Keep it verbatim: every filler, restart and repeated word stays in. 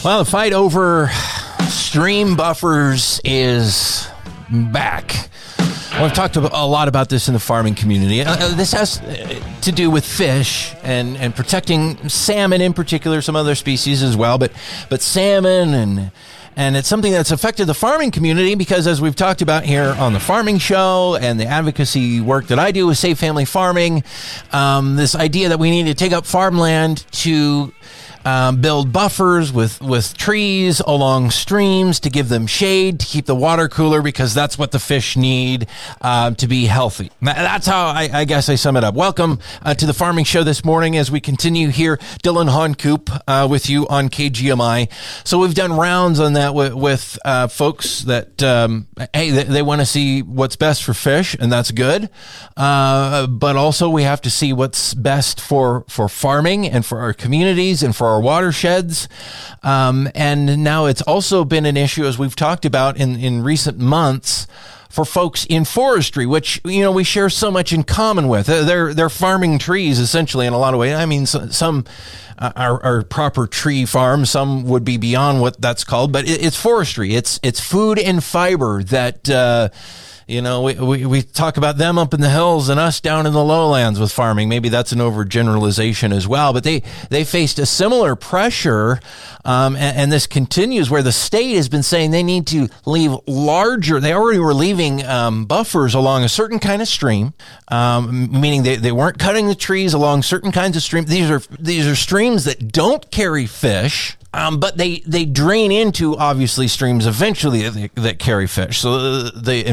Well, the fight over stream buffers is back. Well, I've talked a lot about this in the farming community. Uh, this has to do with fish and, and protecting salmon in particular, some other species as well, but but salmon and and it's something that's affected the farming community because, as we've talked about here on the Farming Show and the advocacy work that I do with Safe Family Farming, um, this idea that we need to take up farmland to Um, build buffers with, with trees along streams to give them shade, to keep the water cooler, because that's what the fish need uh, to be healthy. That's how I, I guess I sum it up. Welcome uh, to the Farming Show this morning as we continue here. Dylan Honcoop uh, with you on K G M I. So we've done rounds on that with, with uh, folks that, um, hey, they, they want to see what's best for fish, and that's good. Uh, but also we have to see what's best for, for farming and for our communities and for our watersheds. Um, and now it's also been an issue, as we've talked about in, in recent months, for folks in forestry, which, you know, we share so much in common with. They're, they're farming trees, essentially, in a lot of ways. I mean, some uh, are, are proper tree farms. Some would be beyond what that's called, but it, it's forestry. It's, it's food and fiber that, uh, You know, we, we we talk about them up in the hills and us down in the lowlands with farming. Maybe that's an overgeneralization as well. But they, they faced a similar pressure, um, and, and this continues where the state has been saying they need to leave larger. They already were leaving um, buffers along a certain kind of stream, um, meaning they, they weren't cutting the trees along certain kinds of streams. These are these are streams that don't carry fish. Um, but they, they drain into, obviously, streams eventually that, that carry fish. So the, the